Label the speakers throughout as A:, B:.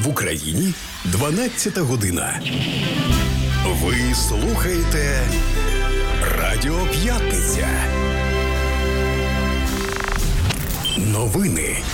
A: В Україні 12 година. Ви слухаєте Радіо П'ятниця. Новини.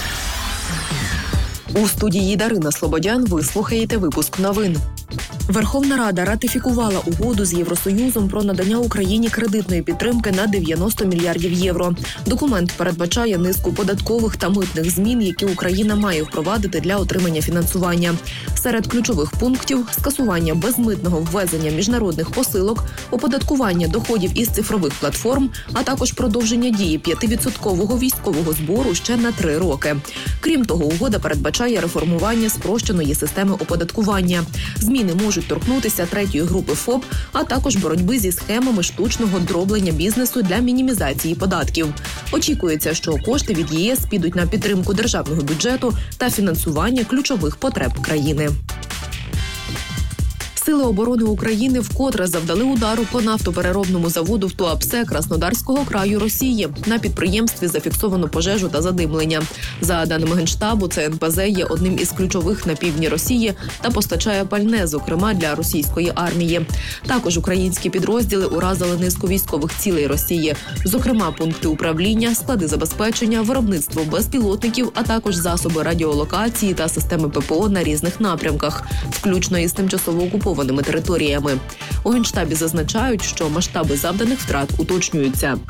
B: У студії Дарина Слободян ви слухаєте випуск новин. Верховна Рада ратифікувала угоду з Євросоюзом про надання Україні кредитної підтримки на 90 мільярдів євро. Документ передбачає низку податкових та митних змін, які Україна має впровадити для отримання фінансування. Серед ключових пунктів – скасування безмитного ввезення міжнародних посилок, оподаткування доходів із цифрових платформ, а також продовження дії 5% військового збору ще на 3 роки. Крім того, угода передбачає реформування спрощеної системи оподаткування. Зміни можуть торкнутися третьої групи ФОП, а також боротьби зі схемами штучного дроблення бізнесу для мінімізації податків. Очікується, що кошти від ЄС підуть на підтримку державного бюджету та фінансування ключових потреб країни. Сили оборони України вкотре завдали удару по нафтопереробному заводу в Туапсе Краснодарського краю Росії. На підприємстві зафіксовано пожежу та задимлення. За даними Генштабу, ЦНПЗ є одним із ключових на півдні Росії та постачає пальне, зокрема для російської армії. Також українські підрозділи уразили низку військових цілей Росії, зокрема пункти управління, склади забезпечення, виробництво безпілотників, а також засоби радіолокації та системи ППО на різних напрямках, включно із тимчасово окупованими територіями. У Генштабі зазначають, що масштаби завданих втрат уточнюються.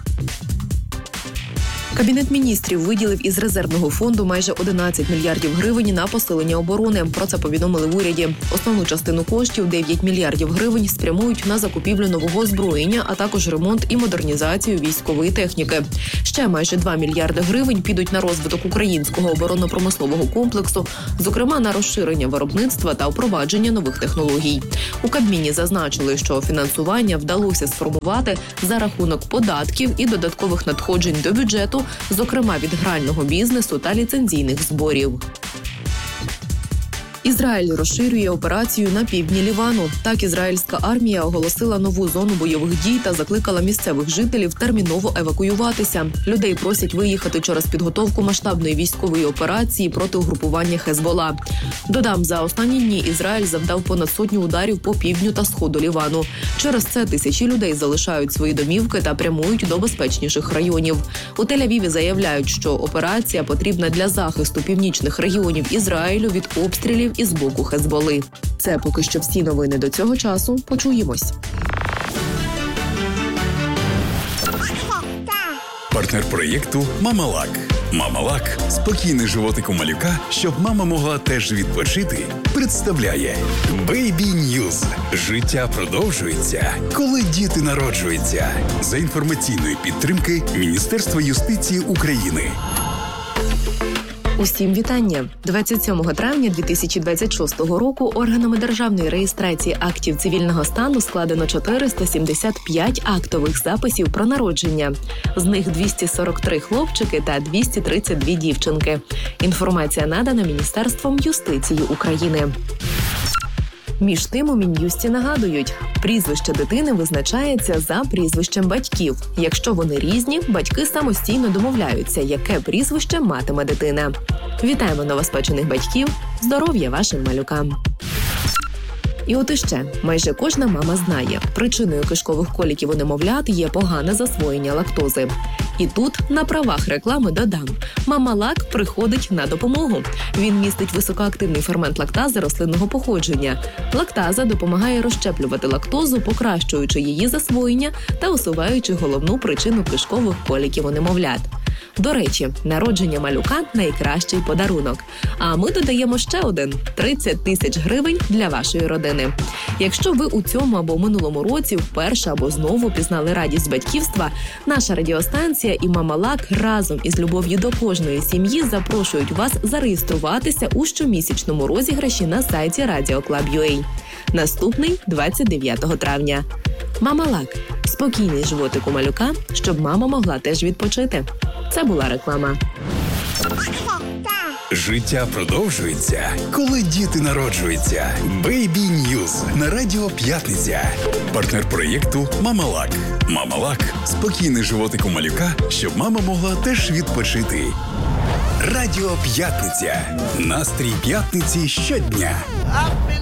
B: Кабінет міністрів виділив із резервного фонду майже 11 мільярдів гривень на посилення оборони. Про це повідомили в уряді. Основну частину коштів, 9 мільярдів гривень, спрямують на закупівлю нового озброєння, а також ремонт і модернізацію військової техніки. Ще майже 2 мільярди гривень підуть на розвиток українського оборонно-промислового комплексу, зокрема на розширення виробництва та впровадження нових технологій. У Кабміні зазначили, що фінансування вдалося сформувати за рахунок податків і додаткових надходжень до бюджету, зокрема від грального бізнесу та ліцензійних зборів. Ізраїль розширює операцію на півдні Лівану. Так, ізраїльська армія оголосила нову зону бойових дій та закликала місцевих жителів терміново евакуюватися. Людей просять виїхати через підготовку масштабної військової операції проти угрупування Хезбола. Додам, за останні дні Ізраїль завдав понад 100 ударів по півдню та сходу Лівану. Через це тисячі людей залишають свої домівки та прямують до безпечніших районів. У Тель-Авіві заявляють, що операція потрібна для захисту північних регіонів Ізраїлю від обстрілів із боку Хезболи. Це поки що всі новини до цього часу. Почуємось.
A: Партнер проєкту «Мамалак». «Мамалак» – спокійний животик у малюка, щоб мама могла теж відпочити, представляє Baby News. Життя продовжується, коли діти народжуються. За інформаційної підтримки Міністерства юстиції України.
B: Усім вітання! 27 травня 2026 року органами державної реєстрації актів цивільного стану складено 475 актових записів про народження. З них 243 хлопчики та 232 дівчинки. Інформація надана Міністерством юстиції України. Між тим, у Мін'юсті нагадують, прізвище дитини визначається за прізвищем батьків. Якщо вони різні, батьки самостійно домовляються, яке прізвище матиме дитина. Вітаємо новоспечених батьків! Здоров'я вашим малюкам! І от іще, майже кожна мама знає, причиною кишкових коліків у немовлят є погане засвоєння лактози. І тут, на правах реклами додам, «Мамалак» приходить на допомогу. Він містить високоактивний фермент лактази рослинного походження. Лактаза допомагає розщеплювати лактозу, покращуючи її засвоєння та усуваючи головну причину кишкових коліків у немовлят. До речі, народження малюка – найкращий подарунок. А ми додаємо ще один – 30 тисяч гривень для вашої родини. Якщо ви у цьому або минулому році вперше або знову пізнали радість батьківства, наша радіостанція і «Мамалак» разом із любов'ю до кожної сім'ї запрошують вас зареєструватися у щомісячному розіграші на сайті Radio.Club.ua. Наступний – 29 травня. «Мамалак» – спокійний животик у малюка, щоб мама могла теж відпочити. Це була реклама.
A: Життя продовжується, коли діти народжуються. Baby News на Радіо П'ятниця. Партнер проєкту «Мамалак». «Мамалак» – спокійний животик у малюка, щоб мама могла теж відпочити. Радіо П'ятниця. Настрій п'ятниці щодня.